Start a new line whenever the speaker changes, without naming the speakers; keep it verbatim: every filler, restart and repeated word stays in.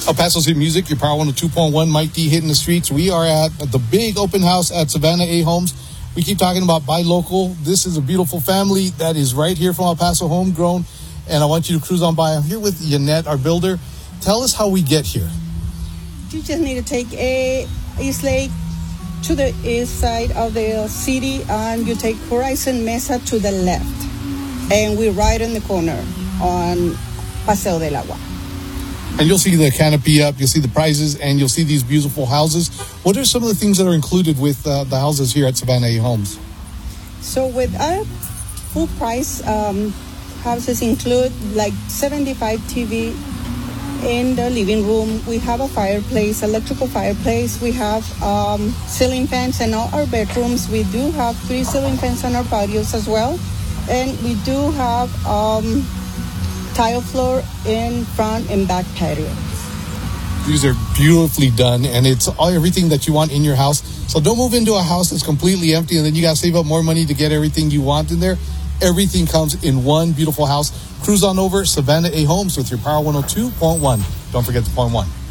El Paso City Music, your Power one oh two point one, Mike D hitting the streets. We are at the big open house at Savannah A Homes. We keep talking about buy local. This is a beautiful family that is right here from El Paso, homegrown. And I want you to cruise on by. I'm here with Yannette, our builder. Tell us how we get here.
You just need to take a East Lake to the east side of the city, and you take Horizon Mesa to the left. And we're right in the corner on Paseo del Agua.
And you'll see the canopy up, you'll see the prizes, and you'll see these beautiful houses. What are some of the things that are included with uh, the houses here at Savannah A Homes?
So with our full price um, houses include like seventy-five T V in the living room. We have a fireplace, electrical fireplace. We have um, ceiling fans in all our bedrooms. We do have three ceiling fans on our patios as well. And we do have um, tile floor in front and back patio.
These are beautifully done, and it's all everything that you want in your house. So don't move into a house that's completely empty, and then you got to save up more money to get everything you want in there. Everything comes in one beautiful house. Cruise on over Savannah A Homes with your Power one oh two point one. Don't forget the point one.